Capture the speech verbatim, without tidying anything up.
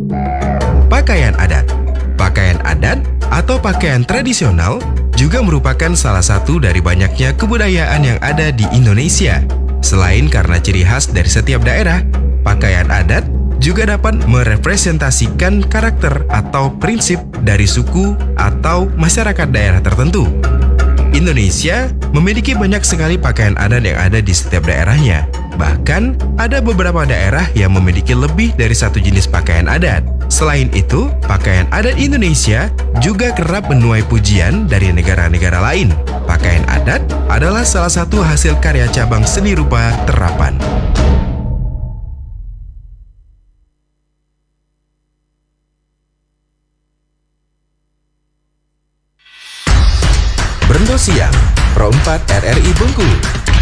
Pakaian adat. Pakaian adat atau pakaian tradisional juga merupakan salah satu dari banyaknya kebudayaan yang ada di Indonesia. Selain karena ciri khas dari setiap daerah, pakaian adat juga dapat merepresentasikan karakter atau prinsip dari suku atau masyarakat daerah tertentu. Indonesia memiliki banyak sekali pakaian adat yang ada di setiap daerahnya. Bahkan, ada beberapa daerah yang memiliki lebih dari satu jenis pakaian adat. Selain itu, pakaian adat Indonesia juga kerap menuai pujian dari negara-negara lain. Pakaian adat adalah salah satu hasil karya cabang seni rupa terapan. Brendo Siang, Pro empat R R I Bengkulu.